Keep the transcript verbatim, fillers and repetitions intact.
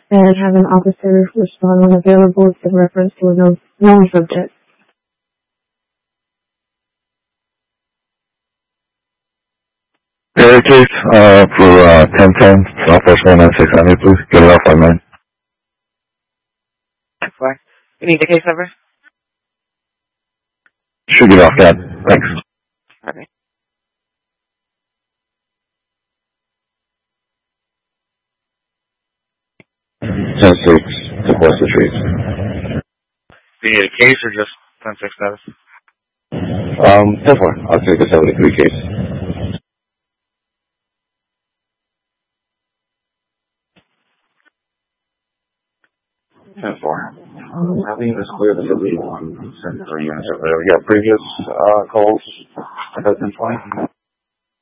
and have an officer respond when available in reference to a known, known subject. Area case uh, for uh, ten ten Southwest one nine six hundred, please. Get it off by nine. Four. You need the case number? Should get off that. Thanks. Okay. ten six Sequester Street. Do you need a case or just ten six status? Um, ten four. I'll take the seventy-three case. ten four. Um, I think it's clear that the lead one sent three units over there. We got previous uh, calls at that ten twenty.